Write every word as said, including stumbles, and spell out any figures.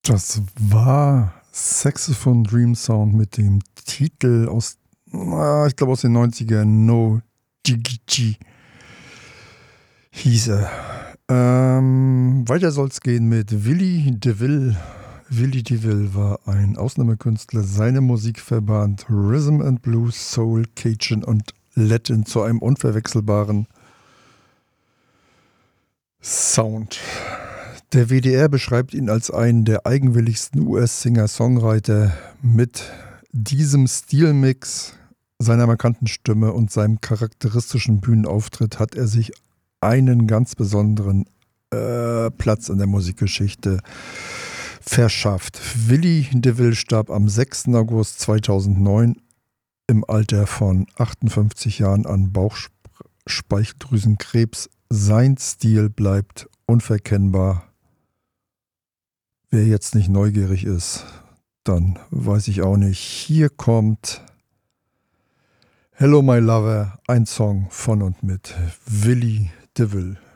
Das war Saxophone Dream Sound mit dem Titel aus, na, ich glaube aus den neunzigern, No Jiggy hieß er. Ähm, weiter soll's gehen mit Willy DeVille. Willy DeVille war ein Ausnahmekünstler. Seine Musik verband Rhythm and Blues, Soul, Cajun und Latin zu einem unverwechselbaren Sound. Der W D R beschreibt ihn als einen der eigenwilligsten U S-Singer-Songwriter. Mit diesem Stilmix, seiner markanten Stimme und seinem charakteristischen Bühnenauftritt hat er sich einen ganz besonderen äh, Platz in der Musikgeschichte verschafft. Willy DeVille starb am sechsten August zweitausendneun im Alter von achtundfünfzig Jahren an Bauchspeicheldrüsenkrebs. Sein Stil bleibt unverkennbar. Wer jetzt nicht neugierig ist, dann weiß ich auch nicht. Hier kommt Hello My Lover, ein Song von und mit Willy DeVille.